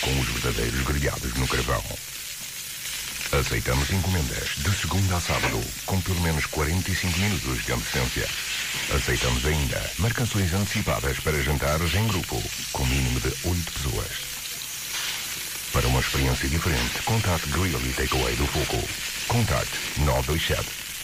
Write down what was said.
com os verdadeiros grelhados no carvão. Aceitamos encomendas de segunda a sábado, com pelo menos 45 minutos de antecedência. Aceitamos ainda marcações antecipadas para jantares em grupo, com mínimo de 8 pessoas. Para uma experiência diferente, contacte Grill e Takeaway do Foco. Contacte 927